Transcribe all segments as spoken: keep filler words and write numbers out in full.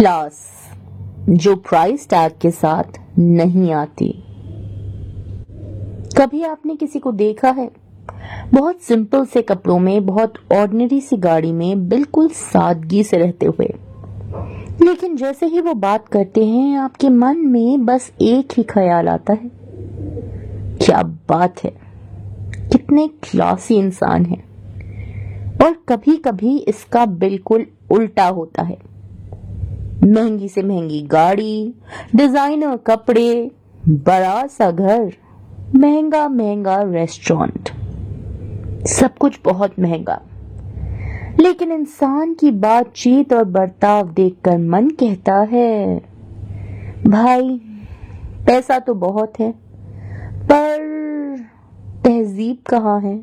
Class जो price tag के साथ नहीं आती। कभी आपने किसी को देखा है बहुत सिंपल से कपड़ों में, बहुत ऑर्डिनरी सी गाड़ी में, बिल्कुल सादगी से रहते हुए, लेकिन जैसे ही वो बात करते हैं आपके मन में बस एक ही ख्याल आता है, क्या बात है, कितने क्लासी इंसान है। और कभी कभी इसका बिल्कुल उल्टा होता है। महंगी से महंगी गाड़ी, डिजाइनर कपड़े, बड़ा सा घर, महंगा महंगा रेस्टोरेंट, सब कुछ बहुत महंगा, लेकिन इंसान की बातचीत और बर्ताव देखकर मन कहता है, भाई पैसा तो बहुत है पर तहजीब कहाँ है।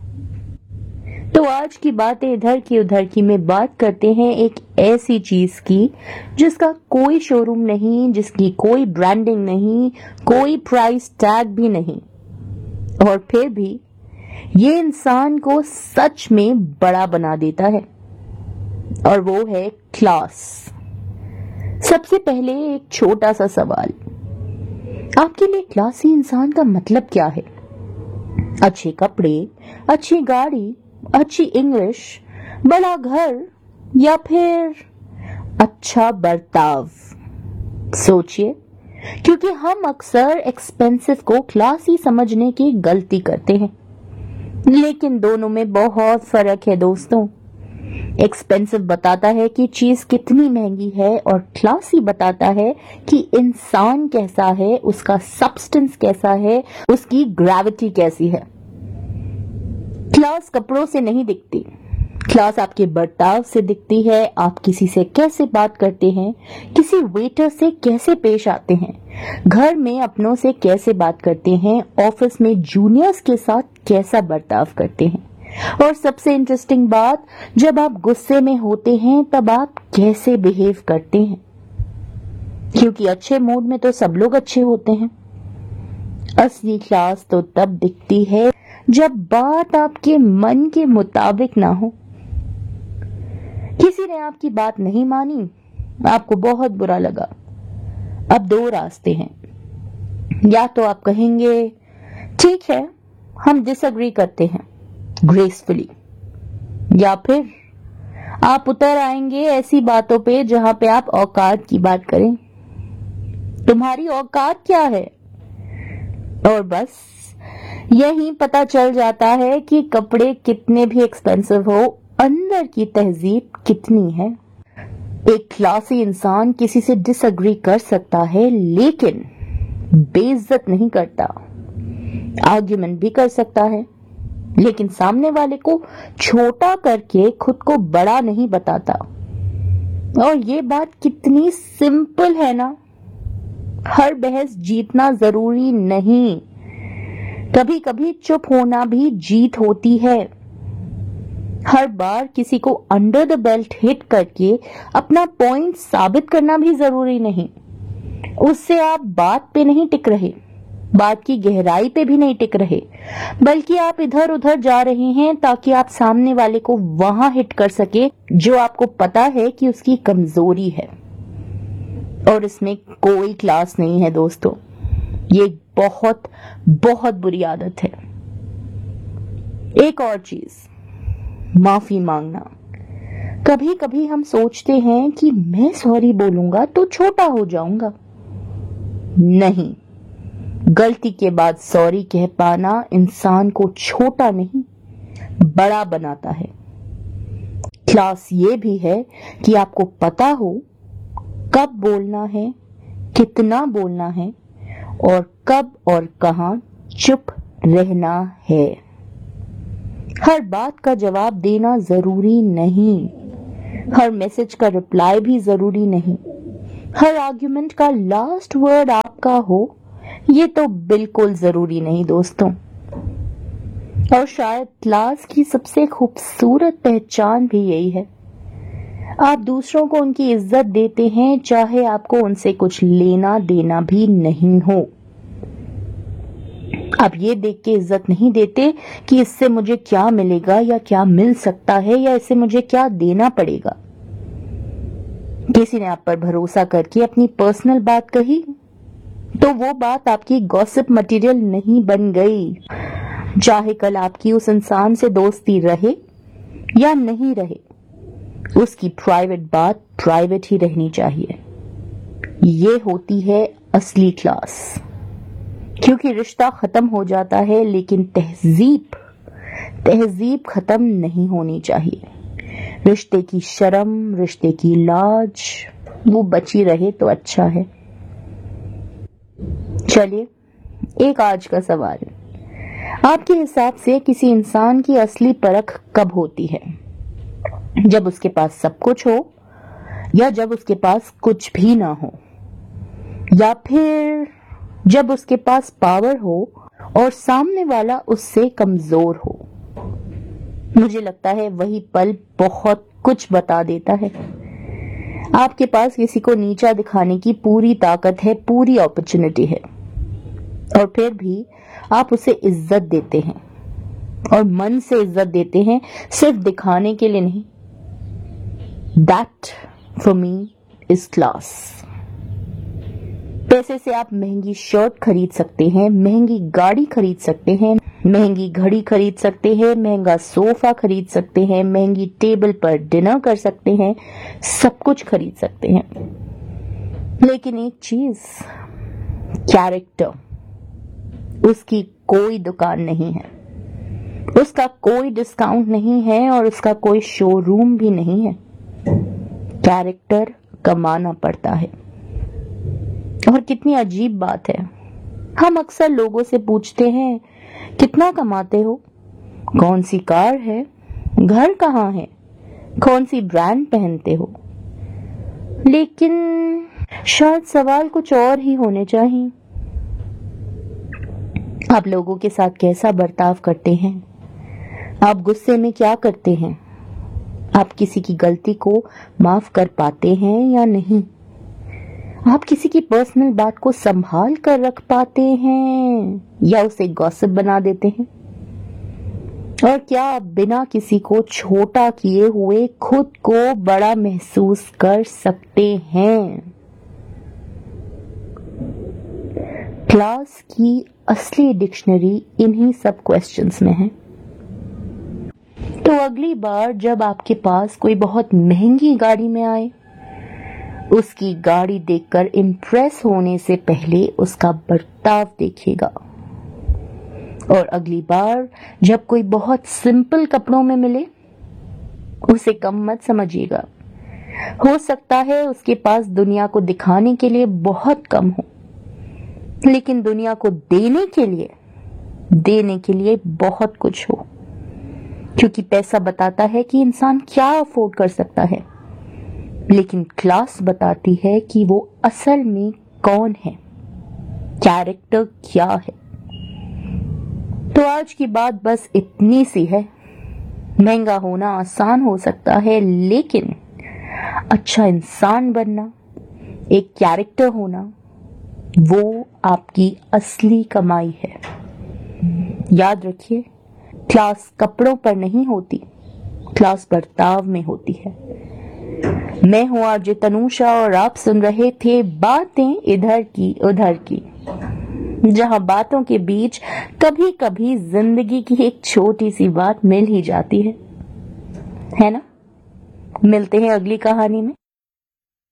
तो आज की बातें इधर की उधर की में बात करते हैं एक ऐसी चीज की जिसका कोई शोरूम नहीं, जिसकी कोई ब्रांडिंग नहीं, कोई प्राइस टैग भी नहीं, और फिर भी ये इंसान को सच में बड़ा बना देता है, और वो है क्लास। सबसे पहले एक छोटा सा सवाल, आपके लिए क्लासी इंसान का मतलब क्या है? अच्छे कपड़े, अच्छी गाड़ी, अच्छी इंग्लिश, बड़ा घर, या फिर अच्छा बर्ताव? सोचिए, क्योंकि हम अक्सर एक्सपेंसिव को क्लासी समझने की गलती करते हैं, लेकिन दोनों में बहुत फर्क है दोस्तों। एक्सपेंसिव बताता है कि चीज कितनी महंगी है, और क्लासी बताता है कि इंसान कैसा है, उसका सब्सटेंस कैसा है, उसकी ग्रेविटी कैसी है। क्लास कपड़ों से नहीं दिखती, क्लास आपके बर्ताव से दिखती है। आप किसी से कैसे बात करते हैं, किसी वेटर से कैसे पेश आते हैं, घर में अपनों से कैसे बात करते हैं, ऑफिस में जूनियर्स के साथ कैसा बर्ताव करते हैं, और सबसे इंटरेस्टिंग बात, जब आप गुस्से में होते हैं तब आप कैसे बिहेव करते हैं, क्योंकि अच्छे मूड में तो सब लोग अच्छे होते हैं। असली क्लास तो तब दिखती है जब बात आपके मन के मुताबिक ना हो। किसी ने आपकी बात नहीं मानी, आपको बहुत बुरा लगा। अब दो रास्ते हैं, या तो आप कहेंगे ठीक है हम डिसएग्री करते हैं ग्रेसफुली, या फिर आप उतर आएंगे ऐसी बातों पे जहां पे आप औकात की बात करें, तुम्हारी औकात क्या है, और बस यही पता चल जाता है कि कपड़े कितने भी एक्सपेंसिव हो, अंदर की तहजीब कितनी है। एक क्लासी इंसान किसी से डिसएग्री कर सकता है, लेकिन बेइज्जत नहीं करता। आर्ग्यूमेंट भी कर सकता है, लेकिन सामने वाले को छोटा करके खुद को बड़ा नहीं बताता। और ये बात कितनी सिंपल है ना। हर बहस जीतना जरूरी नहीं, कभी कभी चुप होना भी जीत होती है। हर बार किसी को अंडर द बेल्ट हिट करके अपना पॉइंट साबित करना भी जरूरी नहीं। उससे आप बात पे नहीं टिक रहे, बात की गहराई पे भी नहीं टिक रहे, बल्कि आप इधर उधर जा रहे हैं ताकि आप सामने वाले को वहां हिट कर सके जो आपको पता है कि उसकी कमजोरी है। और इसमें कोई क्लास नहीं है दोस्तों, ये बहुत बहुत बुरी आदत है। एक और चीज, माफी मांगना। कभी कभी हम सोचते हैं कि मैं सॉरी बोलूंगा तो छोटा हो जाऊंगा। नहीं, गलती के बाद सॉरी कह पाना इंसान को छोटा नहीं बड़ा बनाता है। क्लास ये भी है कि आपको पता हो कब बोलना है, कितना बोलना है, और कब और कहां चुप रहना है। हर बात का जवाब देना जरूरी नहीं, हर मैसेज का रिप्लाई भी जरूरी नहीं, हर आर्ग्यूमेंट का लास्ट वर्ड आपका हो ये तो बिल्कुल जरूरी नहीं दोस्तों। और शायद क्लास की सबसे खूबसूरत पहचान भी यही है, आप दूसरों को उनकी इज्जत देते हैं चाहे आपको उनसे कुछ लेना देना भी नहीं हो। आप ये देख के इज्जत नहीं देते कि इससे मुझे क्या मिलेगा या क्या मिल सकता है या इससे मुझे क्या देना पड़ेगा। किसी ने आप पर भरोसा करके अपनी पर्सनल बात कही तो वो बात आपकी गॉसिप मटेरियल नहीं बन गई। चाहे कल आपकी उस इंसान से दोस्ती रहे या नहीं रहे, उसकी प्राइवेट बात प्राइवेट ही रहनी चाहिए। ये होती है असली क्लास, क्योंकि रिश्ता खत्म हो जाता है लेकिन तहजीब तहजीब खत्म नहीं होनी चाहिए। रिश्ते की शर्म, रिश्ते की लाज वो बची रहे तो अच्छा है। चलिए, एक आज का सवाल, आपके हिसाब से किसी इंसान की असली परख कब होती है? जब उसके पास सब कुछ हो, या जब उसके पास कुछ भी ना हो, या फिर जब उसके पास पावर हो और सामने वाला उससे कमजोर हो? मुझे लगता है वही पल बहुत कुछ बता देता है। आपके पास किसी को नीचा दिखाने की पूरी ताकत है, पूरी अपॉर्चुनिटी है, और फिर भी आप उसे इज्जत देते हैं, और मन से इज्जत देते हैं, सिर्फ दिखाने के लिए नहीं। That for me is class। पैसे से आप महंगी शर्ट खरीद सकते हैं, महंगी गाड़ी खरीद सकते हैं, महंगी घड़ी खरीद सकते हैं, महंगा सोफा खरीद सकते हैं, महंगी टेबल पर डिनर कर सकते हैं, सब कुछ खरीद सकते हैं, लेकिन एक चीज, कैरेक्टर, उसकी कोई दुकान नहीं है, उसका कोई डिस्काउंट नहीं है, और उसका कोई शोरूम भी नहीं है। कैरेक्टर कमाना पड़ता है। और कितनी अजीब बात है, हम अक्सर लोगों से पूछते हैं, कितना कमाते हो, कौन सी कार है, घर कहाँ है, कौन सी ब्रांड पहनते हो, लेकिन शायद सवाल कुछ और ही होने चाहिए। आप लोगों के साथ कैसा बर्ताव करते हैं? आप गुस्से में क्या करते हैं? आप किसी की गलती को माफ कर पाते हैं या नहीं? आप किसी की पर्सनल बात को संभाल कर रख पाते हैं या उसे गॉसिप बना देते हैं? और क्या आप बिना किसी को छोटा किए हुए खुद को बड़ा महसूस कर सकते हैं? क्लास की असली डिक्शनरी इन्हीं सब क्वेश्चंस में है। तो अगली बार जब आपके पास कोई बहुत महंगी गाड़ी में आए, उसकी गाड़ी देखकर इम्प्रेस होने से पहले उसका बर्ताव देखिएगा। और अगली बार जब कोई बहुत सिंपल कपड़ों में मिले, उसे कम मत समझिएगा। हो सकता है उसके पास दुनिया को दिखाने के लिए बहुत कम हो, लेकिन दुनिया को देने के लिए देने के लिए बहुत कुछ हो, क्योंकि पैसा बताता है कि इंसान क्या अफोर्ड कर सकता है, लेकिन क्लास बताती है कि वो असल में कौन है, कैरेक्टर क्या है। तो आज की बात बस इतनी सी है। महंगा होना आसान हो सकता है, लेकिन अच्छा इंसान बनना, एक कैरेक्टर होना, वो आपकी असली कमाई है। याद रखिए, क्लास कपड़ों पर नहीं होती, क्लास बर्ताव में होती है। मैं हूं आरजे तनुषा और आप सुन रहे थे बातें इधर की उधर की, जहां बातों के बीच कभी कभी जिंदगी की एक छोटी सी बात मिल ही जाती है, है ना? मिलते हैं अगली कहानी में।